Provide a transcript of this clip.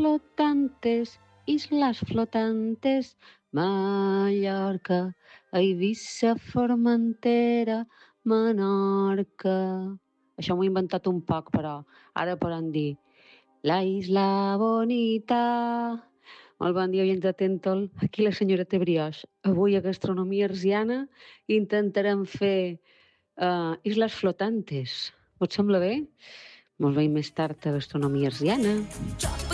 islas flotantes, Mallorca, Eivissa, Formentera, Menorca. Això m'ho he inventat un poc, però ara podem dir la isla bonita. Molt bon dia, oients de Tentol. Aquí la senyoreta Brioix. Avui a Gastronomia Arsiana intentarem fer isles flotantes. Us sembla bé? Molt bé, i més tard a Gastronomia Arsiana.